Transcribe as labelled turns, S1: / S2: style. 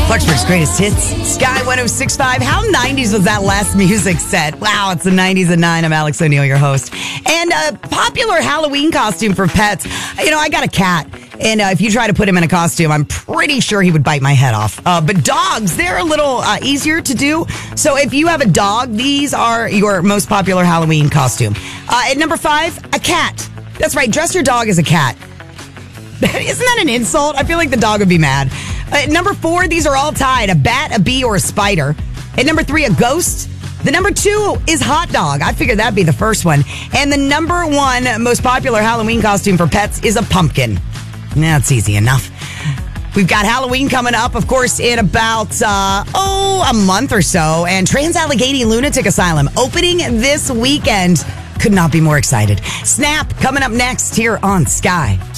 S1: Clarksburg's greatest hits, Sky 106.5. How 90s was that last music set? Wow, it's the 90s at 9. I'm Alex O'Neill, your host. And a popular Halloween costume for pets. You know, I got a cat. And if you try to put him in a costume, I'm pretty sure he would bite my head off. But dogs, they're a little easier to do. So if you have a dog, these are your most popular Halloween costume. At number 5, a cat. That's right, dress your dog as a cat. Isn't that an insult? I feel like the dog would be mad. At number 4, these are all tied. A bat, a bee, or a spider. At number 3, a ghost. The number 2 is hot dog. I figured that'd be the first one. And the number 1 most popular Halloween costume for pets is a pumpkin. That's easy enough. We've got Halloween coming up, of course, in about, a month or so. And Trans-Allegheny Lunatic Asylum opening this weekend. Could not be more excited. Snap coming up next here on Sky.